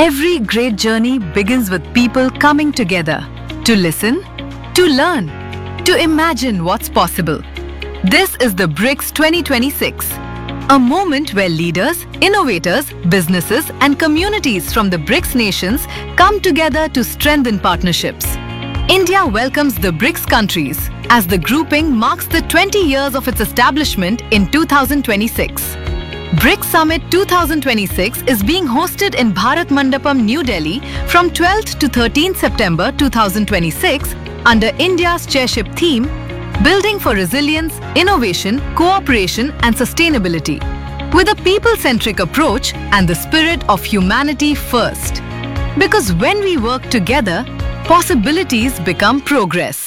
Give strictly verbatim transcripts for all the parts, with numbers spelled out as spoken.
Every great journey begins with people coming together to listen, to learn, to imagine what's possible. This is the BRICS twenty twenty-six, a moment where leaders, innovators, businesses and communities from the BRICS nations come together to strengthen partnerships. India welcomes the BRICS countries as the grouping marks the twenty years of its establishment in two thousand twenty-six. BRICS Summit twenty twenty-six is being hosted in Bharat Mandapam, New Delhi from twelfth to thirteenth September two thousand twenty-six under India's chairship theme, Building for Resilience, Innovation, Cooperation and Sustainability, with a people-centric approach and the spirit of humanity first. Because when we work together, possibilities become progress.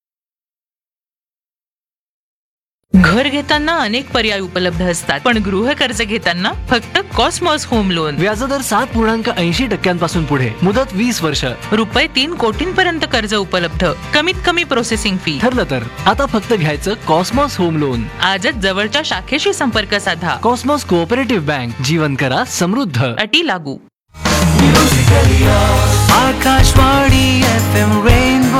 घर घेताना अनेक पर्याय उपलब्ध असतात, पण गृह कर्ज घेताना फक्त कॉस्मॉस होम लोन. व्याजदर सात पूर्णांक ऐंशी टक्क्यांपासून पुढे, मुदत वीस वर्ष, रुपये तीन कोटींपर्यंत कर्ज उपलब्ध, कमीत कमी प्रोसेसिंग फी. ठरलं तर आता फक्त घ्यायचं कॉस्मॉस होम लोन. आजच जवळच्या शाखेशी संपर्क साधा. कॉस्मॉस कोऑपरेटिव्ह बँक, जीवन करा समृद्ध. अटी लागू. Akashvani F M rainbow.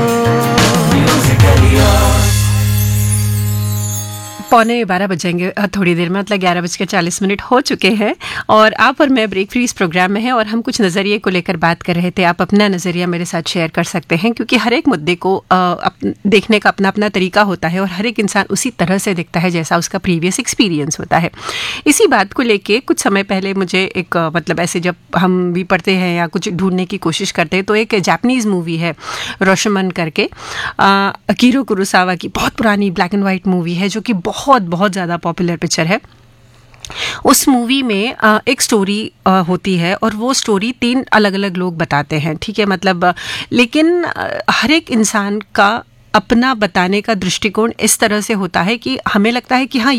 पौने बारह बजेंगे थोड़ी देर में, मतलब ग्यारह बज के चालीस मिनट हो चुके हैं और आप और मैं ब्रेक फ्री इस प्रोग्राम में हैं और हम कुछ नज़रिए को लेकर बात कर रहे थे. आप अपना नज़रिया मेरे साथ शेयर कर सकते हैं क्योंकि हर एक मुद्दे को आ, अप, देखने का अपना अपना तरीका होता है और हर एक इंसान उसी तरह से दिखता है जैसा उसका प्रीवियस एक्सपीरियंस होता है. इसी बात को लेके कुछ समय पहले मुझे एक आ, मतलब ऐसे जब हम भी पढ़ते हैं या कुछ ढूंढने की कोशिश करते हैं तो एक जापानीज़ मूवी है रोशमन करके, अकीरो कुरोसावा की बहुत पुरानी ब्लैक एंड वाइट मूवी है जो कि बहुत बहुत ज़्यादा पॉपुलर पिक्चर है. उस मूवी में एक स्टोरी होती है और वो स्टोरी तीन अलग अलग लोग बताते हैं, ठीक है, मतलब लेकिन हर एक इंसान का अपना बताने का दृष्टिकोण इस तरह से होता है कि हमें लगता है कि हाँ